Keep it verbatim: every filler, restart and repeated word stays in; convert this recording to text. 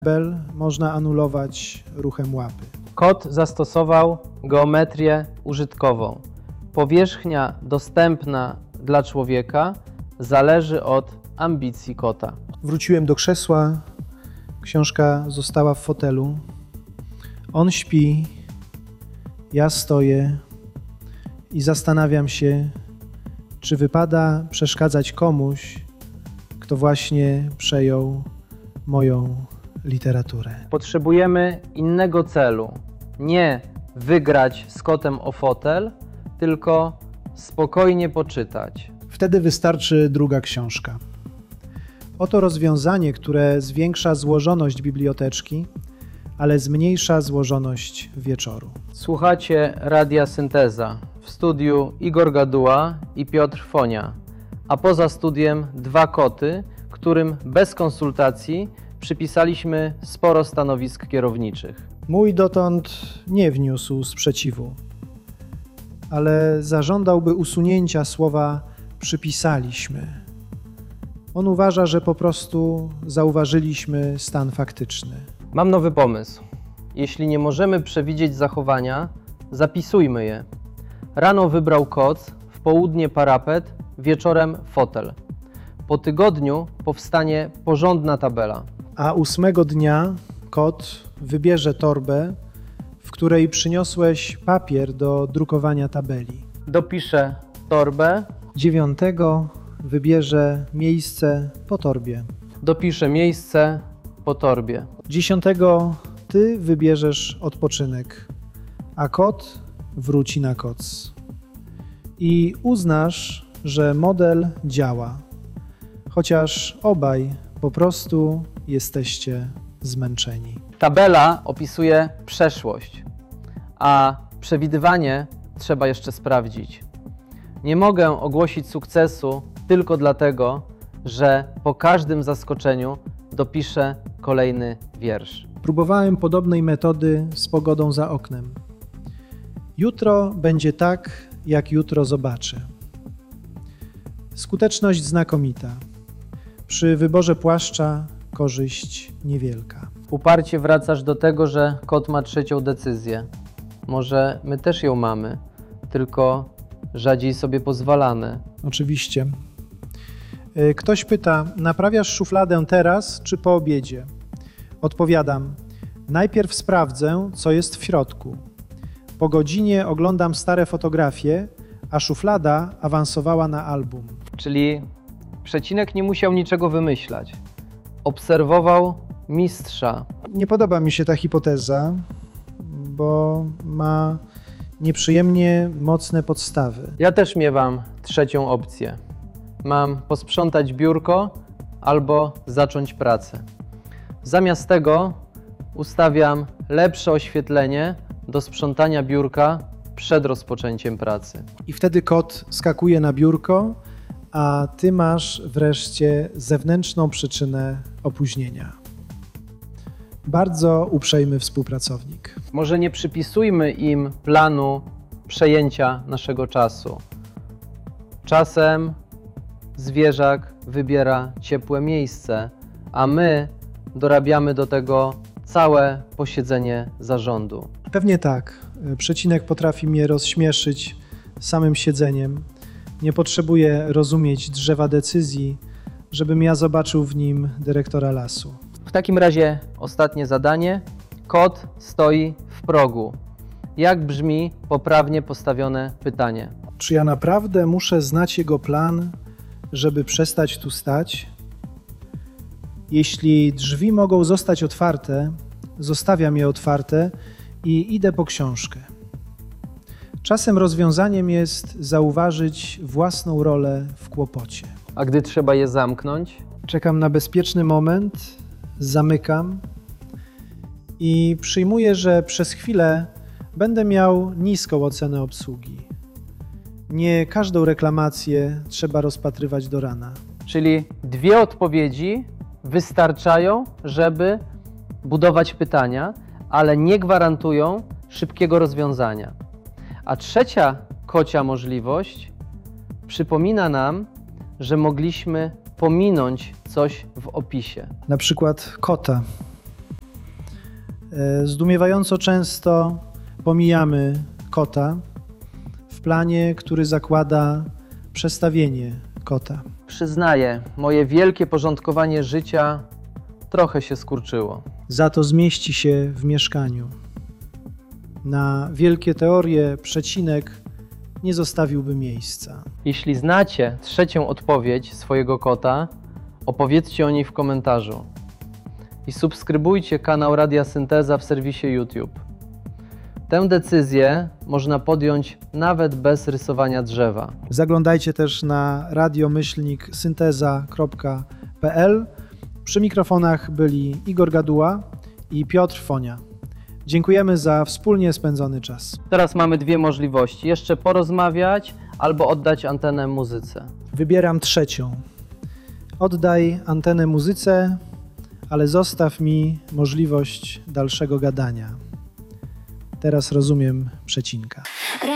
Bel można anulować ruchem łapy. Kot zastosował geometrię użytkową. Powierzchnia dostępna dla człowieka zależy od ambicji kota. Wróciłem do krzesła, książka została w fotelu. On śpi, ja stoję i zastanawiam się, czy wypada przeszkadzać komuś, kto właśnie przejął moją literaturę. Potrzebujemy innego celu. Nie wygrać z kotem o fotel, tylko spokojnie poczytać. Wtedy wystarczy druga książka. Oto rozwiązanie, które zwiększa złożoność biblioteczki, ale zmniejsza złożoność wieczoru. Słuchacie Radia Synteza. W studiu Igor Gaduła i Piotr Fonia, a poza studiem dwa koty, którym bez konsultacji przypisaliśmy sporo stanowisk kierowniczych. Mój dotąd nie wniósł sprzeciwu, ale zażądałby usunięcia słowa przypisaliśmy. On uważa, że po prostu zauważyliśmy stan faktyczny. Mam nowy pomysł. Jeśli nie możemy przewidzieć zachowania, zapisujmy je. Rano wybrał koc, w południe parapet, wieczorem fotel. Po tygodniu powstanie porządna tabela. A ósmego dnia kot wybierze torbę, w której przyniosłeś papier do drukowania tabeli. Dopiszę torbę. Dziewiątego wybierze miejsce po torbie. Dopiszę miejsce po torbie. Dziesiątego ty wybierzesz odpoczynek, a kot wróci na koc. I uznasz, że model działa, chociaż obaj po prostu jesteście zmęczeni. Tabela opisuje przeszłość, a przewidywanie trzeba jeszcze sprawdzić. Nie mogę ogłosić sukcesu tylko dlatego, że po każdym zaskoczeniu dopiszę kolejny wiersz. Próbowałem podobnej metody z pogodą za oknem. Jutro będzie tak, jak jutro zobaczę. Skuteczność znakomita. Przy wyborze płaszcza korzyść niewielka. Uparcie wracasz do tego, że kot ma trzecią decyzję. Może my też ją mamy, tylko rzadziej sobie pozwalamy. Oczywiście. Ktoś pyta, naprawiasz szufladę teraz czy po obiedzie? Odpowiadam, najpierw sprawdzę, co jest w środku. Po godzinie oglądam stare fotografie, a szuflada awansowała na album. Czyli przecinek nie musiał niczego wymyślać. Obserwował mistrza. Nie podoba mi się ta hipoteza, bo ma nieprzyjemnie mocne podstawy. Ja też miewam trzecią opcję. Mam posprzątać biurko albo zacząć pracę. Zamiast tego ustawiam lepsze oświetlenie do sprzątania biurka przed rozpoczęciem pracy. I wtedy kot skakuje na biurko, a ty masz wreszcie zewnętrzną przyczynę opóźnienia. Bardzo uprzejmy współpracownik. Może nie przypisujmy im planu przejęcia naszego czasu. Czasem zwierzak wybiera ciepłe miejsce, a my dorabiamy do tego całe posiedzenie zarządu. Pewnie tak. Przecinek potrafi mnie rozśmieszyć samym siedzeniem. Nie potrzebuję rozumieć drzewa decyzji, żebym ja zobaczył w nim dyrektora lasu. W takim razie ostatnie zadanie. Kot stoi w progu. Jak brzmi poprawnie postawione pytanie? Czy ja naprawdę muszę znać jego plan, żeby przestać tu stać? Jeśli drzwi mogą zostać otwarte, zostawiam je otwarte i idę po książkę. Czasem rozwiązaniem jest zauważyć własną rolę w kłopocie. A gdy trzeba je zamknąć? Czekam na bezpieczny moment, zamykam i przyjmuję, że przez chwilę będę miał niską ocenę obsługi. Nie każdą reklamację trzeba rozpatrywać do rana. Czyli dwie odpowiedzi wystarczają, żeby budować pytania, ale nie gwarantują szybkiego rozwiązania. A trzecia kocia możliwość przypomina nam, że mogliśmy pominąć coś w opisie. Na przykład kota. Zdumiewająco często pomijamy kota w planie, który zakłada przestawienie kota. Przyznaję, moje wielkie porządkowanie życia trochę się skurczyło. Za to zmieści się w mieszkaniu. Na wielkie teorie przecinek nie zostawiłby miejsca. Jeśli znacie trzecią odpowiedź swojego kota, opowiedzcie o niej w komentarzu. I subskrybujcie kanał Radia Synteza w serwisie YouTube. Tę decyzję można podjąć nawet bez rysowania drzewa. Zaglądajcie też na radio myślnik synteza kropka p l. Przy mikrofonach byli Igor Gaduła i Piotr Fonia. Dziękujemy za wspólnie spędzony czas. Teraz mamy dwie możliwości. Jeszcze porozmawiać albo oddać antenę muzyce. Wybieram trzecią. Oddaj antenę muzyce, ale zostaw mi możliwość dalszego gadania. Teraz rozumiem przecinka.